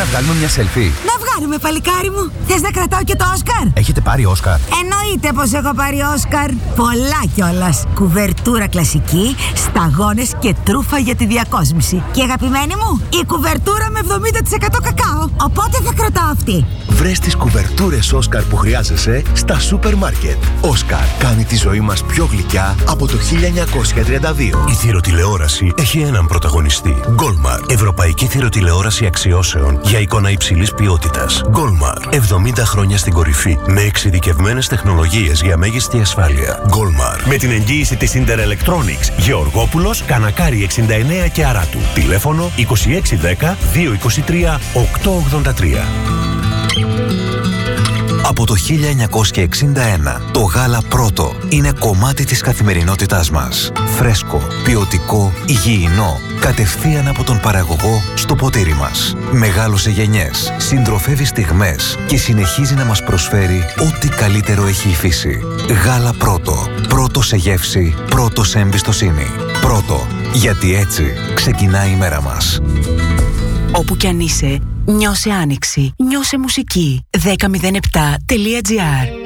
βγάλουμε μια selfie? Να βγάλουμε, παλικάρι μου. Θες να κρατάω και το Όσκαρ? Έχετε πάρει Όσκαρ? Εννοείται πως έχω πάρει Όσκαρ. Πολλά κιόλας. Κουβερτούρα κλασική, σταγόνες και τρούφα για τη διακόσμηση. Και αγαπημένη μου, η κουβερτούρα με 70% κακάο. Οπότε θα κρατάω αυτή. Βρες τις κουβερτούρες Όσκαρ που χρειάζεσαι στα σούπερ μάρκετ. Όσκαρ κάνει τη ζωή μας πιο γλυκιά από το 1932. Η θηροτηλεόραση έχει έναν πρωταγωνιστή. Goldmark. Ευρωπαϊκή θηροτηλεόραση αξιώσεων για εικόνα υψηλής ποιότητας. Goldmark. 70 χρόνια στην κορυφή με εξειδικευμένες τεχνολογίες για μέγιστη ασφάλεια. Goldmark. Με την εγγύηση της Inter Electronics. Γεωργόπουλος, Κανακάρη 69 και Αράτου. Τηλέφωνο 2610 223 883. Από το 1961, το γάλα Πρώτο είναι κομμάτι της καθημερινότητάς μας. Φρέσκο, ποιοτικό, υγιεινό, κατευθείαν από τον παραγωγό στο ποτήρι μας. Μεγάλωσε γενιές, συντροφεύει στιγμές και συνεχίζει να μας προσφέρει ό,τι καλύτερο έχει η φύση. Γάλα Πρώτο. Πρώτο σε γεύση, πρώτο σε εμπιστοσύνη. Πρώτο, γιατί έτσι ξεκινάει η μέρα μας. Όπου κι αν είσαι, νιώσε άνοιξη, νιώσε μουσική. 1007.gr